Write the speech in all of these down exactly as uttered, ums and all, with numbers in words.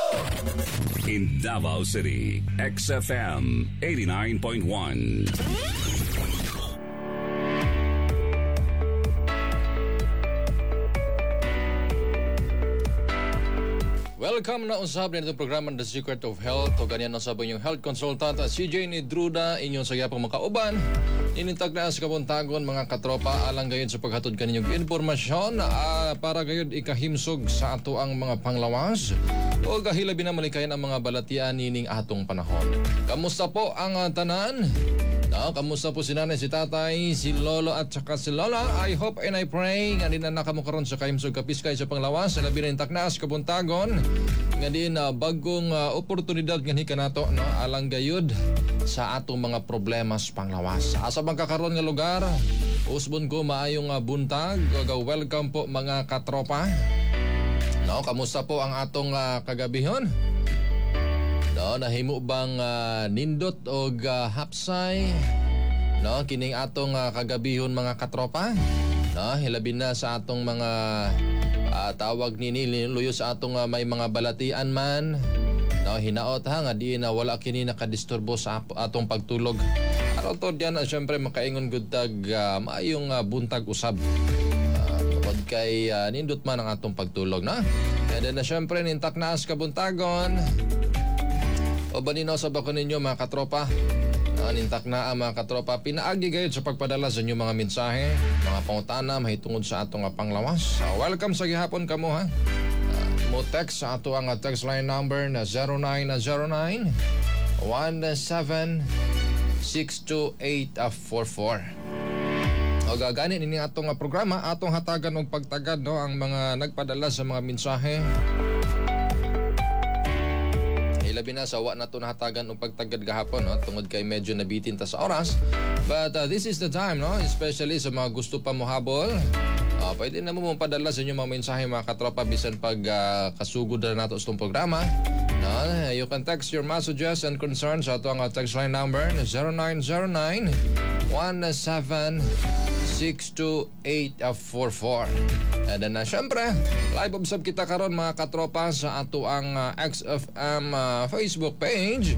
In Davao City, X F M eighty-nine point one. Welcome na usab nito programa The Secret of Health o ganyan usab yung health consultant si Jenny Druda inyong sayapang makauban inintag na sa kabuntagon mga katropa alang gayon sa paghatod kaninyong informasyon uh, para gayon ikahimsog sa ato ang mga panglawas o gahilabi na malikayan ang mga balatian nining atong panahon. Kamusta po ang uh, tanan? No, kamusta po si nanay, si tatay, si lolo at saka si lola? I hope and I pray nga din na nakamukaroon sa kahimsog kapiskay sa panglawas sa labi na intaknas kabuntagon nga din uh, bagong uh, oportunidad nga hika nato no alang gayud sa atong mga problema sa panglawas. Asa bang kakaroon nga lugar? Usbon ko maayong uh, buntag. Welcome po mga katropa. No, kamusta po ang atong uh, kagabihon? No, nahimo bang uh, nindot o uh, hapsay? No, kining atong uh, kagabihon mga katropa? No, hilabi na sa atong mga uh, tawag nini luyo sa atong uh, may mga balatian man. No, hinaot ha nga di na wala kini nakadisturbo sa atong pagtulog. Araw to diyan uh, syempre makaingon gud tag uh, maayong uh, buntag usab. Uh, tungod kay uh, nindot man ang atong pagtulog na. And then na uh, syempre nintak na as kabuntagon. O baninaw sa bako ninyo mga katropa. Nanintak na ang mga katropa. Pinaagi gayud sa pagpadala sa inyong mga mensahe, mga pangutana mahitungod sa atong panglawas. Uh, welcome sa gihapon kamo ha. Uh, mo text sa ato ang text line number na zero nine zero nine one seven six two eight four four. O gagani ini atong programa atong hatagan og pagtagad no ang mga nagpadala sa mga mensahe. Ilabi na sa wa na ito nahatagan o pagtagad gahapon no? Tungod kay medyo nabitin ta sa oras. But uh, this is the time, no? Especially sa mga gusto pa mohabol. Uh, pwede na mo mong padala sa inyo mga mensahe mga katropa bisan pag uh, kasugod na nato sa itong programa. No? You can text your messages and concerns sa ito ang text line number zero nine zero nine one seven six two eight four four. And then uh, syempre, live observe kita karon mga katropa sa ato ang uh, X F M uh, Facebook page.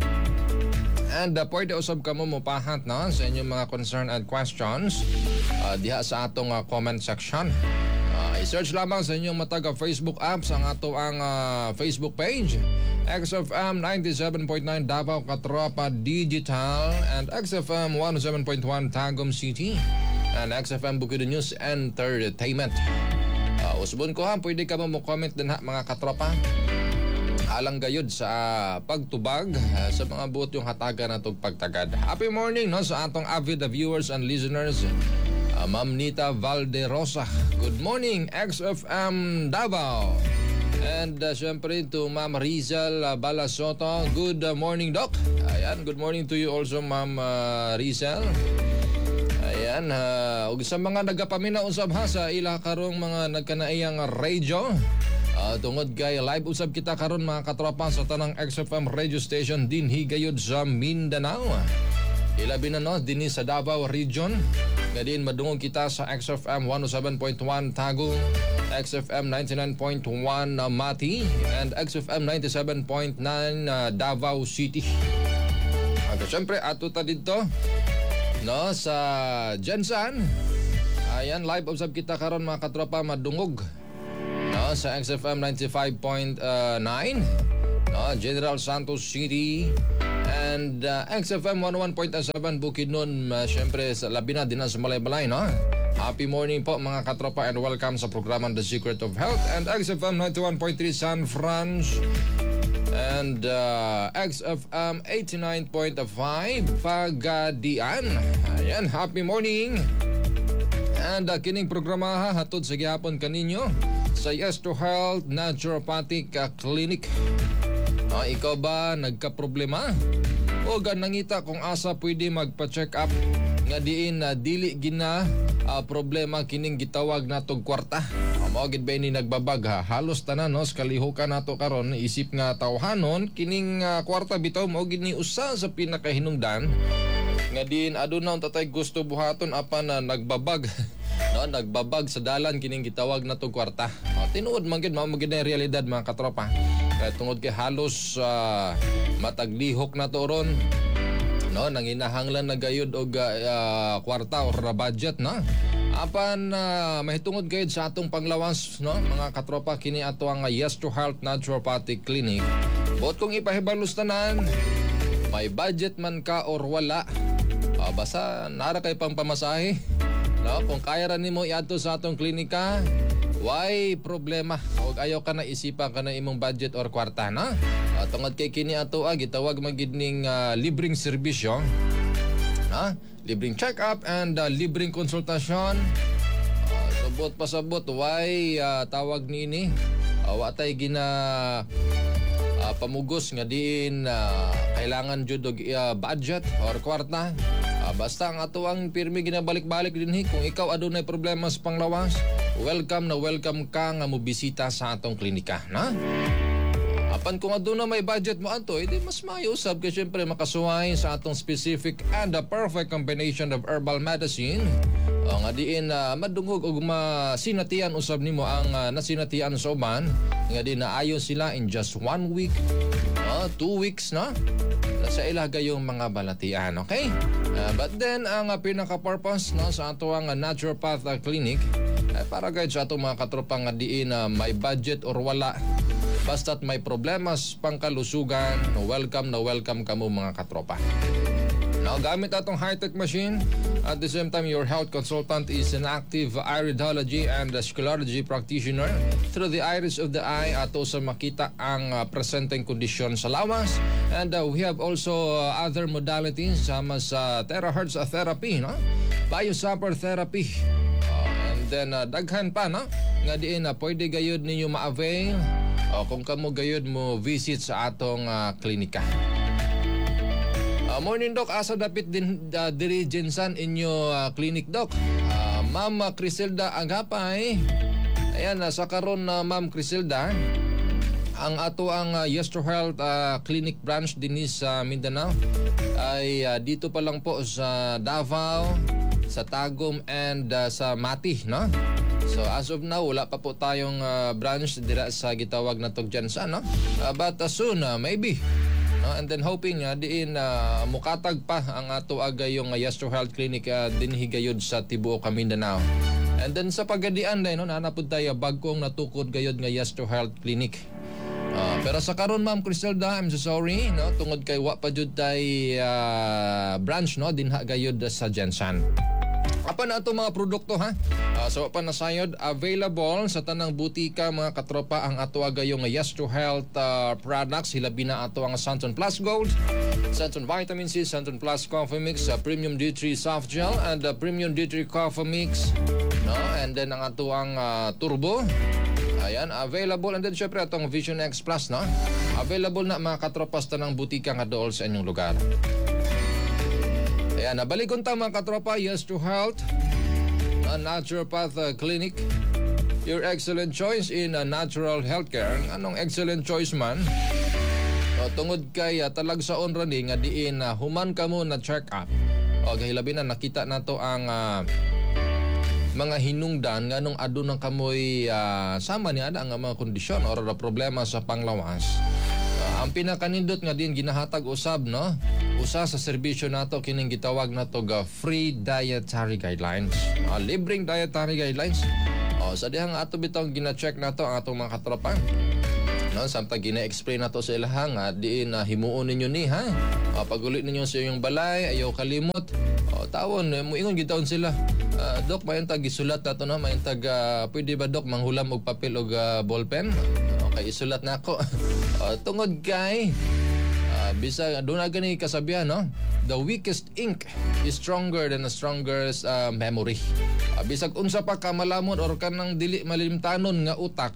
And uh, pwede usab ka mo mupahat no, sa inyong mga concern and questions uh, diha sa atong uh, comment section. Uh, i-search lamang sa inyong matag Facebook apps ang ato ang uh, Facebook page. X F M ninety-seven point nine Davao Katropa Digital and X F M one oh seven point one Tagum City and X F M Bukidnon News Entertainment. Uh, usbon ko ha, pwede ka mo comment din ha mga katropa. Alang gayud sa uh, pagtubag uh, sa mga buot yung hatagan na itong pagtagad. Happy morning no sa atong avid viewers and listeners. Uh, Ma'am Nita Valderosa. Good morning X F M Davao. And uh, syempre to Ma'am Rizal uh, Balasoto. Good uh, morning Doc. Ayan, good morning to you also Ma'am uh, Rizal. Ayan, uh, ug sa mga nagapaminaw usab ha sa ila karong mga nagkanaiyang radio. Uh, tungod kay live usab kita karon mga katropa sa tanang X F M radio station din higayod sa Mindanao. Ilabi na no dinhi sa Davao region. Ngadin madungog kita sa X F M one oh seven point one Tagum, X F M ninety-nine point one uh, Mati, and X F M ninety-seven point nine uh, Davao City. At syempre ato ta dito no sa Jensen. Ayan, live usab kita karon mga katropa madungog no sa X F M ninety-five point nine no General Santos City and uh, X F M one oh one point seven Bukidnon. Uh, syempre sa labi na din sa Malay-Balay no. Happy morning po mga katropa and welcome sa programa The Secret of Health and X F M ninety-one point three San Franz and uh, X F M eighty-nine point five Pagadian. Ayan, happy morning. And uh, kining programa ha hatod sa gihapon kaninyo sa Yes to Health Naturopathic uh, Clinic. Uh, ikaw ba nagka-problema? O ganangita kung asa pwede magpa-check up nga diin na uh, dili gina uh, problema kining gitawag natong kwarta. Mao gid ba ni nagbabag ha. Halos tanan no kalihukan nato karon isip nga tawhanon kining uh, kwarta bitaw mao gid ni usa sa pinakahinungdan nga din aduna tatay gusto buhaton apan na uh, nagbabag no nagbabag sa dalan kining gitawag natong kwarta. Uh, tinuod man gid mao gid na realidad mga katropa. Kaya tungod kay halos uh, mataglihok na to ron, no, nanginahanglan na gayud og uh, kwarta or budget na. Apan uh, mahitungod gayud sa atong panglawas, no, mga katropa, kini ato ang uh, Yes to Health Naturopathic Clinic. Bot kung ipahibalos tanan, may budget man ka or wala, uh, basta nara kay pang pamasahe, no, kung kaya ra nimo iadto sa atong klinika, why problema. Og ayaw ka na isipa ka na imong budget or kwarta, na. Uh, tungod kay kini ato ah, gitawag magid ning uh, libreng serbisyo, na, libreng check-up and uh, libreng konsultasyon. Uh, sabot pasabot why uh, tawag nini, uh, watay gina uh, pamugos nga diin uh, kailangan jud og uh, budget or kwarta. Uh, basta ang ato ang pirmi ginabalik-balik dinhi, kung ikaw adunay problema sa panglawas, welcome na welcome ka nga mobisita sa atong klinika, na. Apan kung aduna may budget mo ato, edi mas maayo usab kay syempre makasuway sa atong specific and the perfect combination of herbal medicine. Uh, nga diin uh, madungog og masinatian usab nimo ang uh, nasinatian sa uban, nga di naayon sila in just one week, uh, two weeks na. Sa ila gayong mga balatian, okay? Uh, but then ang uh, pinaka-purpose, no, sa ato ang uh, naturopath uh, clinic uh, para guide sa ato mga katropa nga diin uh, may budget or wala, basta't may problemas pangkalusugan, no, welcome na welcome kamo mga katropa. Now, gamit atong high-tech machine, at the same time, your health consultant is an active iridology and sclerology practitioner through the iris of the eye ato sa makita ang uh, presenteng kondisyon sa lawas. And uh, we have also uh, other modalities sama sa terahertz therapy, no? Biosapper therapy. Uh, and then, uh, daghan pa, no? Nga diin na uh, pwede gayud ninyo ma-avail uh, kung kamo gayud mo visit sa atong uh, klinika. Uh, morning, Doc. Asa dapit din uh, diri Jensan inyo uh, clinic, Doc. Uh, Ma'am uh, Criselda Agapay. Ayan, uh, sa karon na uh, Ma'am Criselda, ang ato ang uh, Yes to Health uh, Clinic branch din sa Mindanao ay uh, dito pa lang po sa Davao, sa Tagum, and uh, sa Mati, no? So as of now, wala pa po tayong uh, branch dira sa gitawag na tog Jensan, no? Uh, but uh, soon, uh, maybe. Uh, and then hoping uh, diin uh, mukatag pa ang ato aga yung uh, Yes to Health Clinic uh, din higayod sa tibuok Mindanao. And then sa pagadian din, no, nanapod tayo bagkong natukod gayod nga Yes to Health Clinic. Uh, pero sa karon, Ma'am Criselda, I'm so sorry, no, tungod kay wa pa jud tay uh, branch, no, dinha gayod sa Jensan. Apa na ito mga produkto, ha? Uh, so pa nasayod, available sa tanang butika mga katropa ang ato agayong Yes to Health uh, products. Hilabi na ato ang Santon Plus Gold, Santon Vitamin C, Santon Plus Coffee Mix, uh, Premium D three Soft Gel, and uh, Premium D three Coffee Mix, no? And then ang ato ang uh, Turbo. Ayan, available. And then syempre atong Vision X Plus, no? Available na mga katropa sa tanang butika nga dool sa inyong lugar. Ayan, nabalikon ta mga katropa, Yes to Health, a naturopath uh, clinic. Your excellent choice in uh, natural healthcare. Anong excellent choice man? O, tungod kay uh, talagsaon rani nga diin uh, human ka mo na check up. O, gahilabi na nakita na to ang uh, mga hinungdan nga nung adunang kamoy uh, sama niya ang mga kondisyon or problema sa panglawas. Uh, ang pinakanindot nga din ginahatag usab, no? Usa sa serbisyo nato kining gitawag nato ga free dietary guidelines. Uh, libreng dietary guidelines. O, sa dihang ato bitong gina-check nato ang atong mga katropa. No, samtang gina-explain nato sa ilahang nga diin na uh, himuon ninyo ni, ha? Uh, pag-ulit ninyo sa iyong balay, ayaw kalimot. O, tawon, eh, muingon gitawon sila. Uh, Dok, mayon tag isulat nato, no? Mayon tag uh, pwede ba, Dok, manghulam og papel og uh, ballpen? Okay, isulat na ako. uh, tungod kay uh, bisa doon na gani kasabihan, no? The weakest ink is stronger than the strongest uh, memory. Uh, bisag unsa pa ka malamod or kanang dili malimtanon nga utak,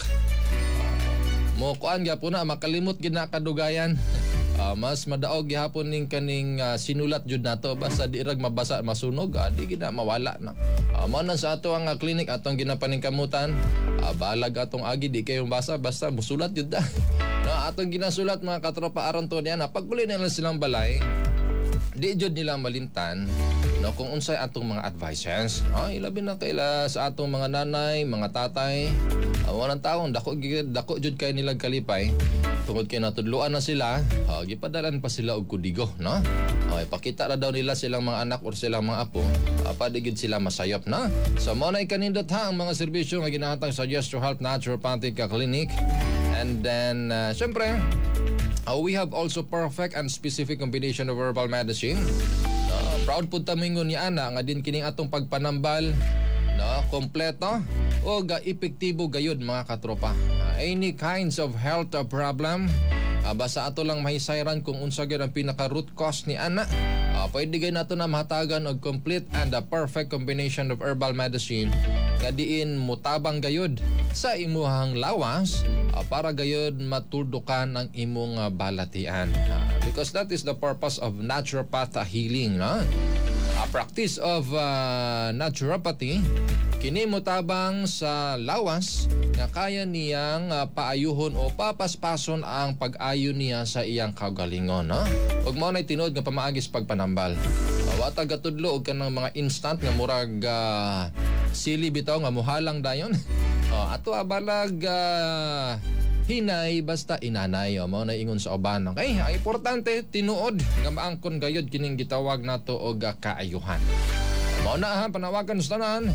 mo kuan gyapon na makalimot gid na kadugayan. Uh, mas madaog gihapon ning kaning uh, sinulat jud nato, basta di rag mabasa masunog, uh, di gid na mawala na. Uh, mao na sa ato ang uh, clinic atong ginapaningkamutan. Uh, balag atong agi di kayo basa, basta musulat jud da. No, atong ginasulat mga katropa aron to niya na paguli nila silang balay, di jud nila malimtan, no, kung unsay atong mga advices. No, ilabi na kaila sa atong mga nanay, mga tatay, uh, walang taong dako dako jud kay nila kalipay. tungod kay natudluan na sila, uh, gipadalan pa sila og kudigo, no? Uh, ipakita na daw nila silang mga anak or silang mga apo, uh, padigid sila masayop, no? So mo na ikanindot ha ang mga serbisyo nga ginahatag sa Yes to Health Naturopathic Clinic. And then uh, syempre, uh, we have also perfect and specific combination of herbal medicine. Uh, proud pud ta mingon ni ana nga din kining atong pagpanambal, no, kompleto o ga epektibo gayud mga katropa. Uh, any kinds of health uh, problem, uh, basta ato lang mahisayran kung unsa gyud ang pinaka root cause ni ana. Uh, pwede gay nato na mahatagan og complete and a perfect combination of herbal medicine nga diin mutabang gayud sa imuhang lawas uh, para gayud matuldukan ang imong uh, balatian. Uh, because that is the purpose of naturopath healing, no? A practice of uh, naturopathy kini motabang sa lawas nga kaya niyang uh, paayuhon o papaspason ang pag-ayo niya sa iyang kaugalingon, no? Ug mao nay tinuod nga pamaagis pagpanambal. Uh, Watag gatudlo og kanang mga instant nga murag uh, sili bitaw nga muhalang dayon. uh, ato abalag uh, hinay basta inanay, o mao na ingon sa uban. Okay, ang importante tinuod nga maangkon gayud kining gitawag nato og uh, kaayuhan. Mao na ha panawagan sa tanan.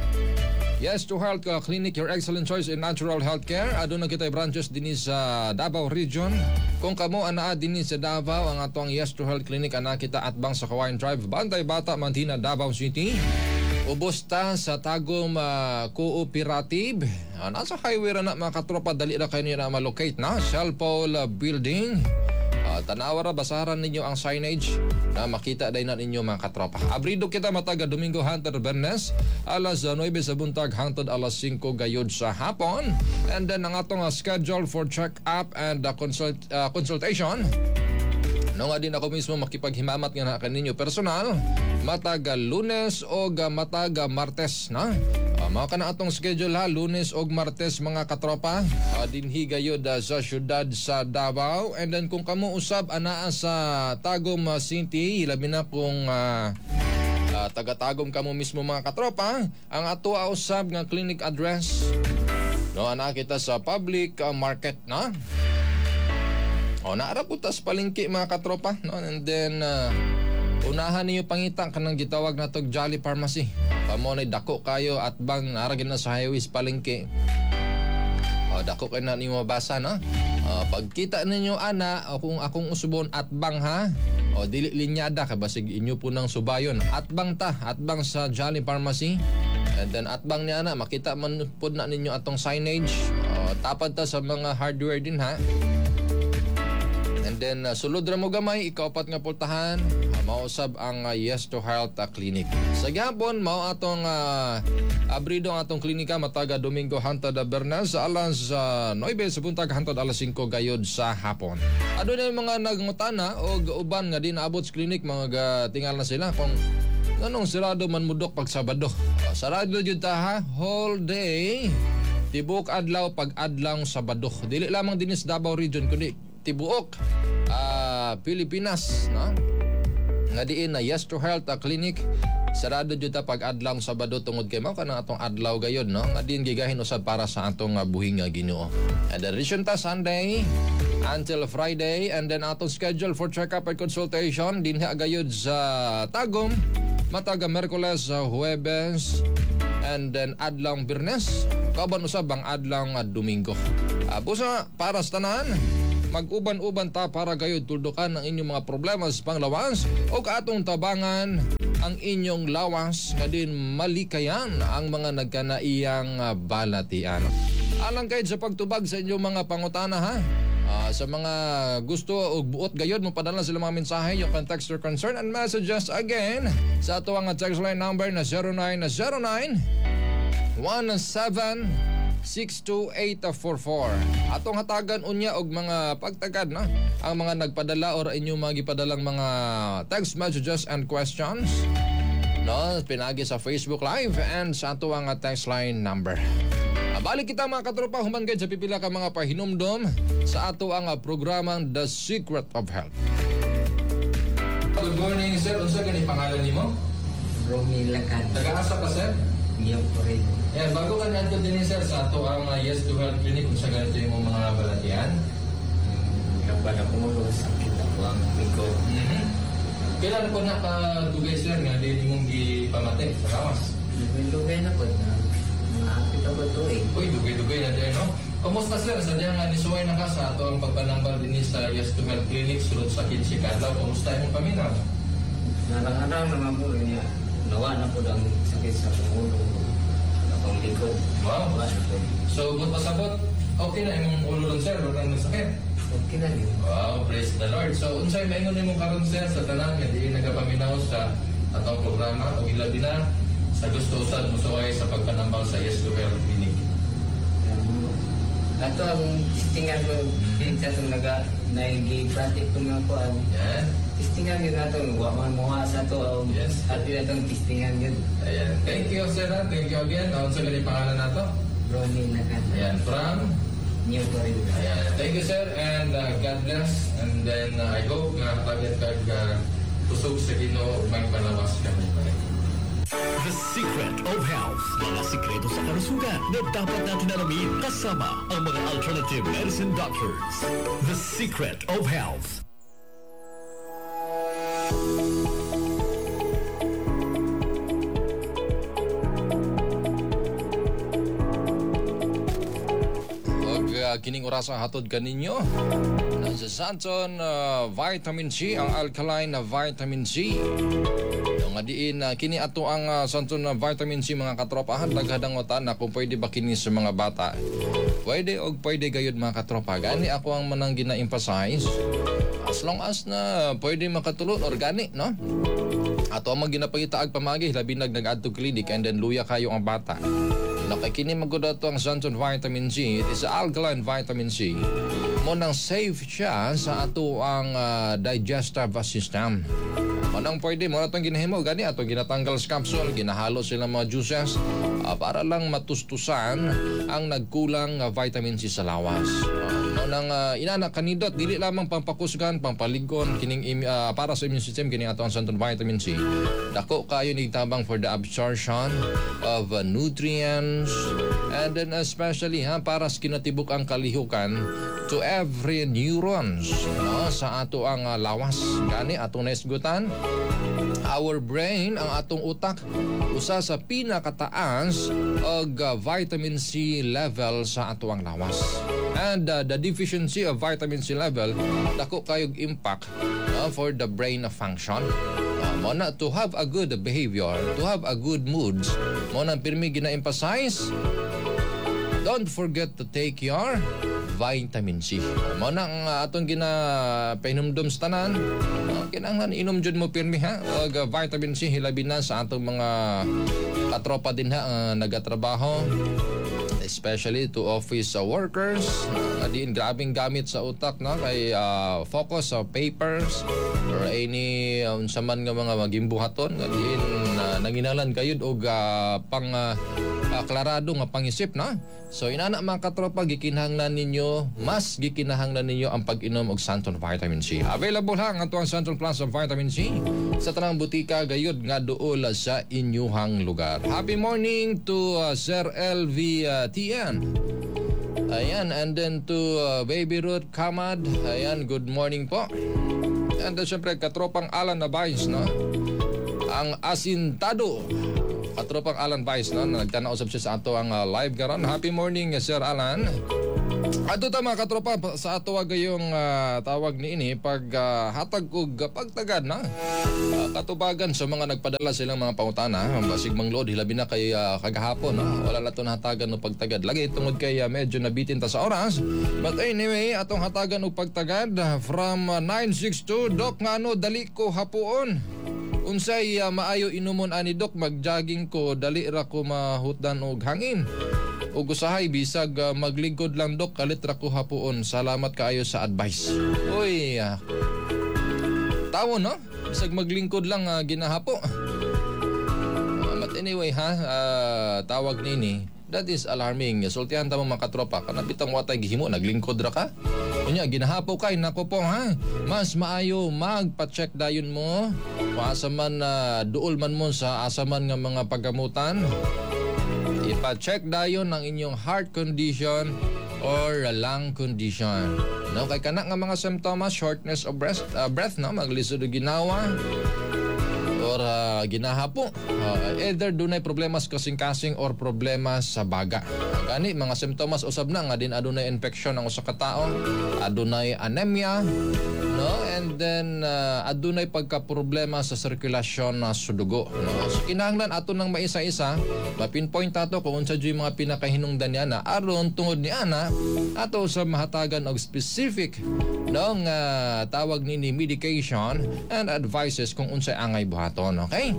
Yes to Health uh, Clinic, your excellent choice in natural healthcare. Aduna kitay branches dinhi sa Davao Region. Kung kamo anaa dinhi sa Davao, ang atong Yes to Health Clinic ana kita atbang sa Kawayan Drive, Bantay Bata, Mantina, Davao City. Ubos ta sa Tagum uh, Cooperative. Uh, nasa highway ra na mga katropa, dali ra kayo na malocate na. Shell Pole uh, Building. Uh, tanawara, basaran ninyo ang signage na makita day na ninyo mga katropa. Abrido kita mataga Domingo hangtod Bernes, alas nuwebe sa buntag hangtod alas singko gayod sa hapon. And then ang atong uh, schedule for check-up and uh, consult, uh, consultation. No nga din ako mismo makipaghimamat nga na kaninyo personal, mataga Lunes o mataga Martes, na? Uh, mga ka na atong schedule ha, Lunes o Martes mga katropa, uh, dinhi gayod uh, sa syudad sa Davao. And then kung kamo usab anaa sa Tagum uh, City, ilabi na kung uh, uh, taga-Tagum kamo mismo mga katropa, ang ato usab nga clinic address, no, ana kita sa public uh, market, na? O, naaraputas palingki mga katropa, no? And then uh, unahan niyo pangita kanang gitawag na tog Jolly Pharmacy. Pamonay dako kayo at bang naragin na sa highways palingki. O, dako kayo na niyo mabasa, no? O, pagkita ninyo ana, o kung akong usubon at bang ha, o dili linyada ka basig inyo po ng subayon. At bang ta, at bang sa Jolly Pharmacy. And then at bang niya na, makita man po na ninyo atong signage. O, tapad ta sa mga hardware din ha. And then uh, sulod ra mo gamay, ikaapat nga pultahan, uh, mausab ang uh, Yes to Health uh, Clinic. Sa gihapon mao atong uh, abrido ang atong klinika mataga Domingo hangtod Bernes alas uh, nuwebe sa buntag hangtod alas singko gayod sa hapon. Adunay mga nagngutana og uban nga di naabot sa klinik, mga tingal na sila kung nganong sirado man mudok pag Sabado. Uh, sarado jud ta ha, whole day. Tibok adlaw pag adlaw Sabado. Dili lamang dinis Davao Region kundi tibuok uh, Pilipinas, no? Nga diin na Yes to Health uh, Clinic sarado jud ta pag adlaw Sabado tungod kay mao kana atong adlaw gayod, no? Nga diin gigahin usab para sa atong uh, buhing nga Ginoo. And then addition ta Sunday until Friday, and then atong schedule for check-up and consultation dinhi gayod sa Tagum mataga Merkules, uh, Huwebes, and then adlaw Biyernes, kauban usab ang adlaw uh, Domingo. Uh, busa para sa tanan, mag-uban-uban ta para gayud tuldukan ang inyong mga problema sa panglawas o kaatong tabangan ang inyong lawas nga din malikayan ang mga nagkanaiyang uh, balatian. Alang kayo sa pagtubag sa inyong mga pangutana ha. Uh, sa mga gusto o buot gayod mo padala sila mga mensahe, you can text your concern and messages again sa ato ang text line number na zero nine zero nine one seven six two eight four four. Atong hatagan unya og mga pagtagad na ang mga nagpadala or inyong mga gipadalang mga text messages and questions, no, pinagi sa Facebook Live and sa ato ang text line number. Balik kita mga katropa, human kayo sa pipila ka mga pahinumdom sa ato ang programang The Secret of Health. Good morning sir, unsa gani pangalan nimo? Romy Lacan. Taga-asa ka sir? Iyo po rin. Yan, bago ka nato din sir sa ato ang uh, Yes to Health Clinic, kung sa ganito yung mga balatian. Hmm. Pada pumulo, sakit ako ang likod. Mhm. Kailan po nakadugay sir nga di mong gipamatay sa lawas? Lugay na po na mga apit ako to eh. Uy, dugay-dugay na din, no? Kamusta sir? Sadya nga nisuway na ka sa ato ang pagpanambal din sa Yes to Health Clinic sulod sa Kinsi Kadlaw. Kamusta yung paminaw? Narang-arang naman po niya. Nawa na po ang sakit sa pumulo. Akong likod. Wow. Nawa na po. So, but pasabot, okay na imong ulo lang sir, wala nang sakit. Okay na yun. Wow, praise the Lord. So, unsay maingon nimo karon sir sa tanan nga di nagapaminaw sa atong programa o ilabi na sa gusto usad musuway sa pagpanambal sa Yes to Health Clinic. Um, Ato ang tistingan ko, sa itong naga, nag-i-pratik ko nga po ang Yan. tistingan yun nato, waman muha sa to, ang Yes. ato na itong tistingan yun. Ayan. Thank you sir. ha? Thank you again. Ano sa ganyan pangalan nato? Ronnie Lacan. Ayan. From? New Florida. Ayan. Thank you sir and uh, God bless. And then uh, I hope nga tagat kag uh, kusog sa Ginoo ug may palawas kami. The Secret of Health. Mga sikreto sa kalusugan na dapat natin alamin kasama ang mga alternative medicine doctors. The Secret of Health. Og uh, kining orasa hatod kaninyo sa Santon uh, Vitamin C, ang alkaline na vitamin C. Yung nga diin uh, kini ato ang uh, Santon na vitamin C mga katropa, daghadang utan na kung pwede ba kini sa mga bata. Pwede og pwede gayud mga katropa. Gani ako ang manang gina-emphasize. As long as na pwede makatulon organic, no? Ato ang maginapagitaag pamagi labi nag nag-adto clinic and then luya kayo ang bata. Nakakini magod ato ang Santon Vitamin C. It is alkaline vitamin C. Mo nang safe siya sa ato ang uh, digestive system. Manang pwede mo na itong ginahimo. Gani ato ginatanggal sa capsule, ginahalo silang mga juices uh, para lang matustusan ang nagkulang uh, vitamin C sa lawas. Uh, nang uh, inana kanidot, dili lamang pampakusgan, pampaligon, kining uh, para sa immune system, kining ato ang Santon Vitamin C. Dako kayo nigtabang for the absorption of uh, nutrients and then especially ha, para sa kinatibuk ang kalihukan to every neurons no, sa ato ang uh, lawas. Gani atong naisgutan, our brain, ang atong utak, usa sa pinakataas og uh, vitamin C level sa ato ang lawas. And uh, the deficiency of vitamin C level, dako kayog impact uh, for the brain function. Uh, mo na to have a good behavior, to have a good mood, mo na pirmi gina-emphasize, don't forget to take your vitamin C. Mo na ang uh, atong gina-pahinumdum sa tanan. Uh, kinahanglan inom jud mo pirmi ha og uh, vitamin C hilabi na sa atong mga katropa din ha uh, nagatrabaho, especially to office uh, workers uh, diin grabing gamit sa utak no kay uh, focus sa papers or any unsa um, man nga mga magimbuhaton nga diin uh, nanginahanglan kayud og uh, pang uh, uh, klarado nga pangisip na. So inana mga katropa, gikinahanglan ninyo, mas gikinahanglan ninyo ang pag-inom og Santon Vitamin C. Available ha ang ato ang Santon Plus of Vitamin C sa tanang butika gayud nga duol sa inyuhang lugar. Happy morning to uh, Sir L V uh, T N. Ayan, and then to uh, Baby Ruth Kamad. Ayan, good morning po. And then syempre katropang Alan Nabais, no? Ang asintado. Katropang Alan Vice, no? Nagtanausap siya sa ato ang uh, live karon. Happy morning, Sir Alan. Ato ta mga katropa, sa ato gayong uh, tawag ni ini pag uh, hatag og pagtagad na uh, katubagan sa mga nagpadala silang mga pangutana, basig mang load hilabi na kay uh, kagahapon, no? Wala na to nahatagan og pagtagad. Lagi tungod kay uh, medyo nabitin ta sa oras. But anyway, atong hatagan og pagtagad uh, from uh, nine six two Dok ngano dali ko hapuon. Unsay uh, maayo inumon ani Dok, magjogging ko, dali ra ko mahutdan og hangin. Ug usahay bisag uh, maglingkod lang Dok, kalit ra ko hapuon. Salamat kaayo sa advice. Uy. Uh, tawo no? Bisag maglingkod lang uh, ginahapo. Uh, but anyway ha, uh, tawag nini. That is alarming. Sultihan ta mo mga katropa, kana bitang watay gihimo naglingkod ra ka. Unya ginahapo kay nako po ha. Mas maayo magpa-check dayon mo. Asa man uh, duol man mo sa asaman nga mga paggamutan. Ipa-check dayon ang inyong heart condition or lung condition. No, kay kana nga mga simptomas, shortness of breath, uh, breath no, maglisod og ginawa or uh, ginahapo. Uh, either dunay problema sa kasing-kasing or problema sa baga. Gani mga simptomas usab na nga din adunay infection ang usa ka tawo, adunay anemia, no, and then uh, adunay pagka-problema sa sirkulasyon na sa dugo, no. So kinahanglan ato nang maisa-isa ma-pinpoint ato kung unsa jud mga pinakahinungdan niya na aron tungod ni ana ato sa mahatagan og specific no nga tawag nini medication and advices kung unsay angay buhaton, okay?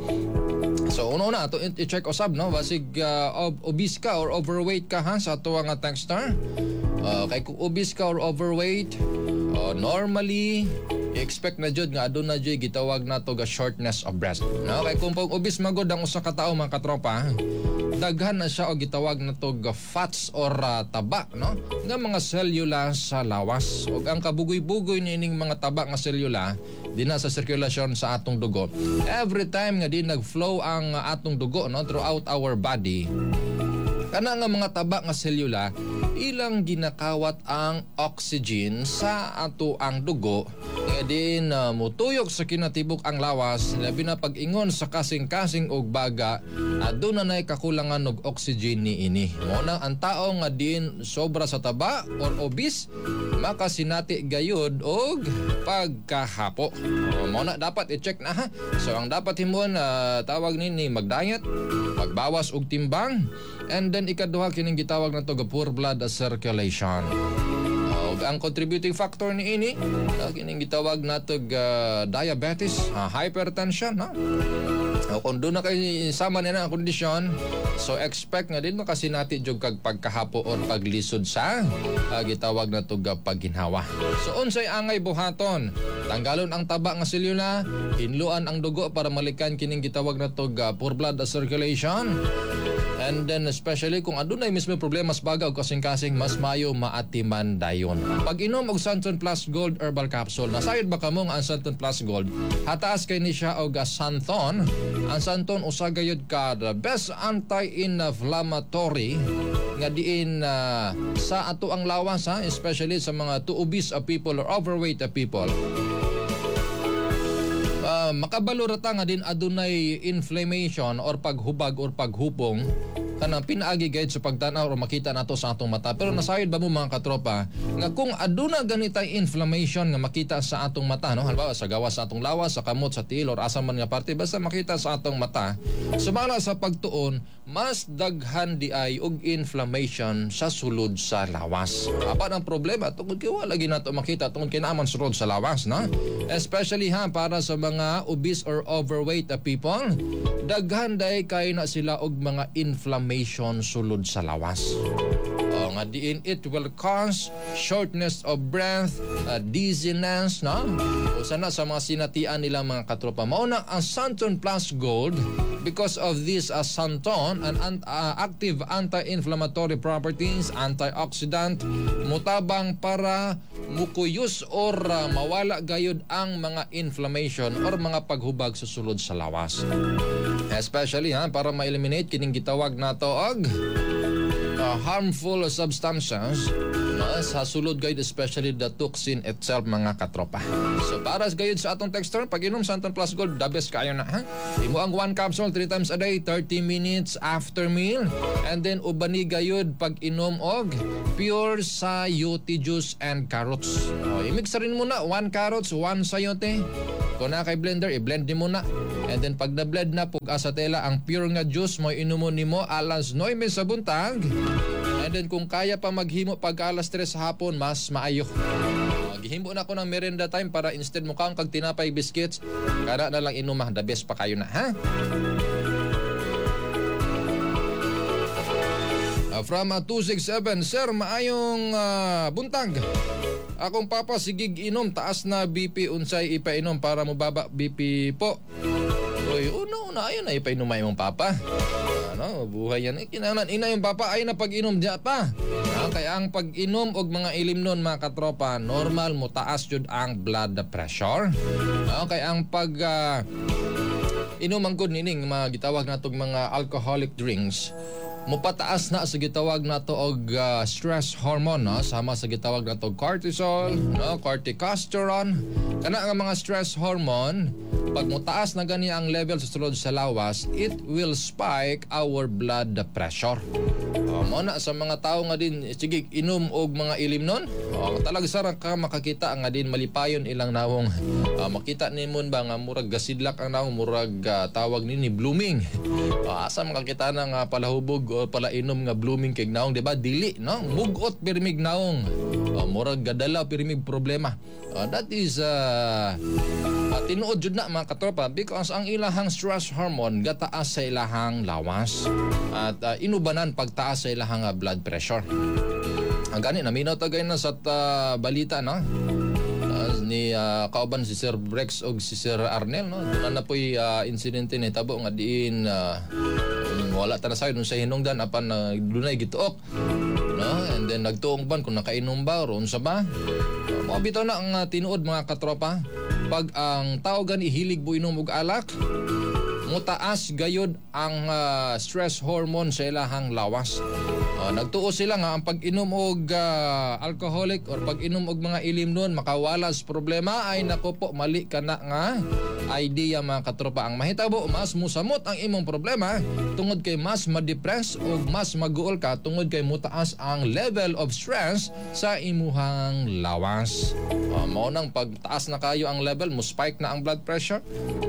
So una-una ato i-check usab no basig uh, ob- obese ka or overweight ka ha sa ato nga texter. Uh, kay kung obese ka or overweight, uh, normally i-expect na jud nga aduna jud gitawag nato ga shortness of breath. No, kay kung pag obese magod ang usa ka tawo mga katropa, daghan na siya og gitawag nato ga fats or uh, taba, no? Nga mga selula sa lawas. Ug ang kabugoy-bugoy niining mga taba nga selula dinha sa sirkulasyon sa atong dugo. Every time nga di nagflow ang uh, atong dugo no throughout our body, kana nga mga taba nga selula ilang ginakawat ang oxygen sa ato ang dugo nga din uh, mutuyok sa kinatibok ang lawas labi na pag-ingon sa kasing-kasing og baga aduna nay kakulangan og oxygen niini. Mao na ang tao nga din sobra sa taba or obese makasinati gayud og pagkahapo. O, mao na dapat i-check na ha. So ang dapat himon uh, tawag nini mag-diet, magbawas og timbang, and then ikaduha kining gitawag na to ga poor blood circulation. Uh, ang contributing factor ni ini uh, kining gitawag nato ga diabetes, uh, hypertension, no? Uh, kung doon na kayo sama nila ang kondisyon, so expect nga din makasinati jud kag pagkahapo or paglisod sa uh, gitawag na to ga pagginhawa. So unsay angay buhaton? Tanggalon ang taba nga selula, hinluan ang dugo para malikan kining gitawag na to ga poor blood circulation. And then especially kung adunay mismo problema sa baga o kasing-kasing, mas mayo maatiman dayon. Pag-inom og Santon Plus Gold Herbal Capsule, nasayod ba kamo nga ang Santon Plus Gold? Hataas kay ni siya og Santon. Ang Santon usa gayud ka the best anti-inflammatory nga diin uh, sa ato ang lawas ha, especially sa mga too obese uh, people or overweight uh, people. Uh, makabalurata nga din adunay inflammation or paghubag or paghupong kanang pinaagi gayud sa pagtanaw o makita nato sa atong mata. Pero nasayod ba mo mga katropa nga kung aduna ganitay inflammation nga makita sa atong mata, no? Halimbawa sa gawas sa atong lawas, sa kamot, sa tiil or asa man nga parte basta makita sa atong mata, sumala sa pagtuon mas daghan di ay og inflammation sa sulod sa lawas. Apa ang problema tungod kay wala ginato makita tungod kay naaman sulod sa lawas, na especially ha para sa mga obese or overweight uh, people, daghan day kay na sila og mga inflammation sulod sa lawas. O nga diin it will cause shortness of breath, uh, dizziness, no? O sana sa mga sinatian nila mga katropa. Mao na ang Santon Plus Gold because of this uh, Santon an uh, active anti-inflammatory properties, antioxidant, mutabang para mukuyos or uh, mawala gayud ang mga inflammation or mga paghubag sa sulod sa lawas. Especially ha para ma-eliminate kining gitawag nato og uh, harmful substances uh, sa sulod gayud, especially the toxin itself mga katropa. So para gayud sa atong texture, pag-inom Santon Plus Gold, the best kayo na ha. Imo ang one capsule three times a day, thirty minutes after meal, and then ubani gayud pag-inom og pure sayote juice and carrots. O, i-mix rin muna one carrots, one sayote. Kung na kay blender, i-blend din muna. And then pag na-blend na pug asa tela ang pure nga juice mo inumon nimo alas nine sa buntag. And then kung kaya pa maghimo pag alas tres sa hapon, mas maayo. Uh, gihimo na ko ng merienda time para instead mo kang kag tinapay biscuits, kada na lang inumah, the best pa kayo na ha. Uh, from uh, two six seven, sir, maayong uh, buntag. Akong papa sigig inom, taas na B P, unsay ipainom para mababa B P po. Uy, una-una ayun na ipainom ay mong papa. Ano, buhay yan. Eh, kinahanglan ina yung papa ay na pag-inom diya pa. Ah, kaya ang pag-inom og mga ilim nun mga katropa, normal mo taas jud ang blood pressure. Ah, kaya ang pag uh, inom ang good nining mga gitawag natong mga alcoholic drinks, mupataas na sa gitawag nato og uh, stress hormone, no? Sama sa gitawag nato cortisol, no, corticosterone. Kana nga mga stress hormone, pag mutaas na gani ang level sa sulod sa lawas, it will spike our blood pressure. Uh, mo na sa mga tao nga din sige inom og mga ilim nun, uh, talag sarang ka makakita nga din malipayon ilang nawong. Uh, makita nimon ba nga murag gasidlak ang nawong, murag uh, tawag nini blooming. Uh, asa makakita na nga palahubog o pala inom nga blooming kay naong, di ba? Dili, no? Mugot pirmig naong. Uh, murag gadala pirmig problema. Uh, that is uh, uh, tinuod jud na mga katropa because ang ilahang stress hormone gataas sa ilahang lawas at uh, inubanan pagtaas sa ilahang uh, blood pressure. Ang gani naminaw tagay na sa uh, balita, no? Uh, ni uh, kauban si Sir Brex og si Sir Arnel, no? Doon na po'y uh, insidente ni tabo nga diin uh, wala ta na sayo dun sa hinungdan apan uh, dunay gituok, no? And then nagtuong ban kung nakainom ba ron sa ba. Uh, mga bitaw na ang uh, tinuod mga katropa, pag ang tao gani hilig bu inom og alak, mutaas gayod ang uh, stress hormone sa ilahang lawas. Uh, nagtuo sila nga ang pag-inom og uh, alcoholic or pag-inom og mga ilim nun makawalas problema, ay nako po mali ka na nga idea mga katropa. Ang mahitabo mas musamot ang imong problema tungod kay mas ma-depress o mas maguol ka tungod kay mutaas ang level of stress sa imuhang lawas. Uh, mao nang pagtaas na kayo ang level mo, spike na ang blood pressure,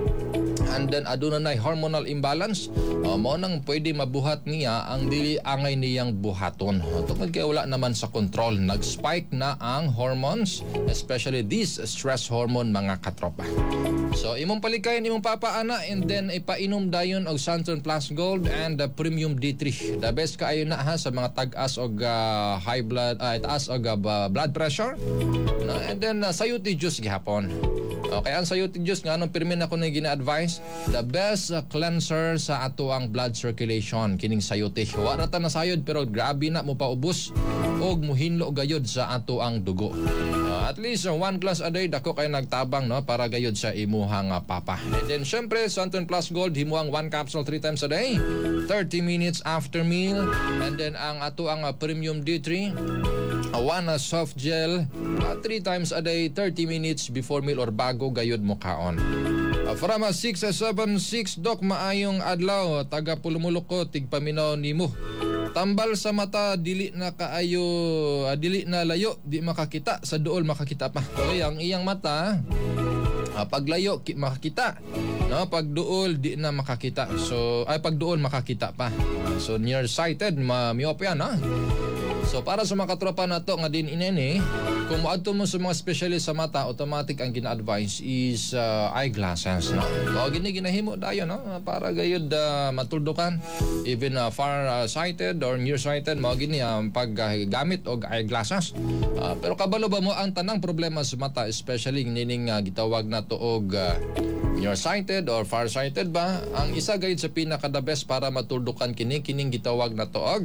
and then aduna na hormonal imbalance, uh, mo nang pwede mabuhat niya ang dili angay niyang buhaton. Uh, tungkol kay wala naman sa control, nag-spike na ang hormones, especially this stress hormone mga katropa. So imong palikayan imong papaana and then ipainom dayon og Santon Plus Gold and the Premium D three. The best kaayo na ha sa mga tag-as og uh, high blood, uh, taas og uh, blood pressure. No? And then uh, sayuti juice gihapon. Okay, ang sayuti juice nga anong pirmin ako na gina-advise, the best uh, cleanser sa ato ang blood circulation kining sayuti. Wala ta na sayod pero grabe na mo paubos og muhinlo gayod sa ato ang dugo. Uh, at least uh, one glass a day dako kay nagtabang, no, para gayod sa imuhang uh, papa. And then syempre Santon Plus Gold himuang one capsule three times a day, thirty minutes after meal. And then ang ato ang uh, Premium D three, uh, one uh, soft gel uh, three times a day, thirty minutes before meal or bago gayod mo kaon. Uh, from uh, six seven six Dok, maayong adlaw, taga Pulumulok ko, tigpaminaw nimo. Tambal sa mata, dili na kaayo, uh, dili na layo, di makakita, sa duol makakita pa. Okay, ang iyang mata, uh, paglayo ki- makakita, no, pag duol di na makakita. So ay pag duol makakita pa. Uh, so nearsighted, ma myopia na. So para sa mga katropa na to nga din inene, kung maadto mo sa mga specialist sa mata, automatic ang gina-advise is uh, eyeglasses, no? So gini ginahimo dayon, no, para gayud uh, matuldukan even uh, far uh, sighted or near sighted mo gini ang um, paggamit uh, og eyeglasses. Uh, pero kabalo ba mo ang tanang problema sa mata, especially nining uh, gitawag nato og uh, nearsighted or farsighted ba? Ang isa gayud sa pinaka the best para matuldukan kini kining gitawag nato og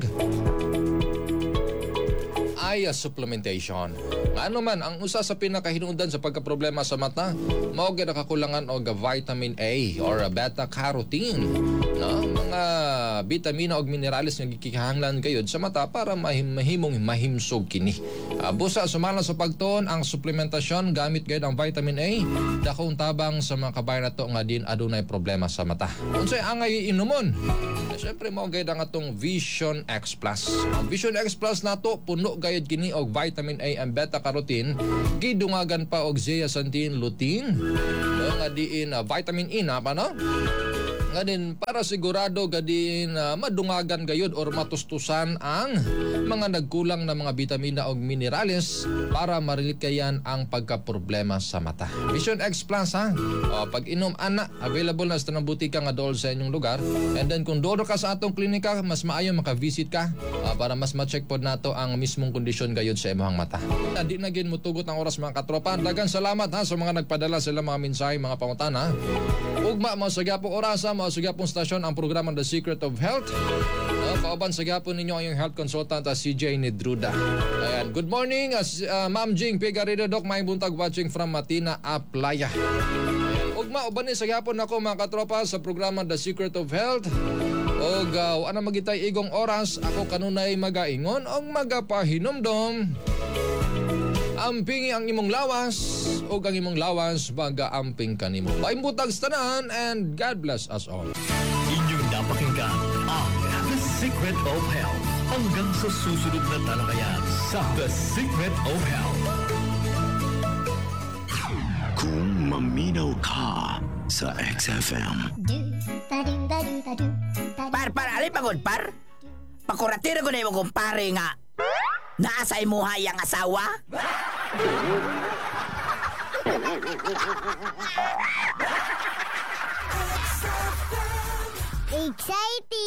eye supplementation. Ano man ang usa sa pinakahinungdan sa pagkaproblema sa mata, mao gyud nakakulangan og vitamin A or beta carotene, no, mga bitamina og minerales nga gikihanglan gayud sa mata para mahim mahimong mahimsog kini. Uh, busa sumala sa pagtuon ang suplementasyon gamit gayud ang vitamin A, dakong tabang sa mga kabayan nato nga din adunay problema sa mata. Unsay angay inumon? Eh, syempre mao gayud ang atong Vision X Plus. Ang Vision X Plus nato puno gayud kini og vitamin A and beta carotene, gidungagan pa og zeaxanthin, lutein, no, nga diin uh, vitamin E na pa, no? Nga din para sigurado gadin uh, madungagan gayud or matustusan ang mga nagkulang na mga bitamina o minerales para marilikayan ang pagkaproblema sa mata. Vision X Plus, ha? O, pag inom ana, available na sa tanang butika nga dool sa inyong lugar. And then kung doon ka sa atong klinika, mas maayo makavisit ka uh, para mas ma-check pod nato ang mismong kondisyon gayud sa imong mata. Di na gin mutugot ang oras mga katropa. Dagan salamat ha sa mga nagpadala sila mga mensahe, mga pangutana. Ugma mo sa gyapong orasa, mo sa gyapong stasyon ang programa The Secret of Health. Uh, pauban sa gyapon ninyo ang health consultant uh, C J Nedruda. Ayan, good morning as uh, Ma'am Jing Pigarida Doc, may buntag watching from Matina Aplaya. Ayan, ugma uban ni sa gyapon ako mga katropa sa programa The Secret of Health. O gaw, ana magitay igong oras, ako kanunay magaingon o magapahinomdom. Ampingi ang imong lawas o ang imong lawas baga-amping kanimo. Paimbutag sa tanan and God bless us all. Inyong napakinggan ang The Secret of Health. Hanggang sa susunod na talakayan sa The Secret of Health. Kung maminaw ka sa X F M. Par, par, alay pagod, par? Pakuratira ko na yung kumpare nga. Naasay mo hayang asawa? Exciting!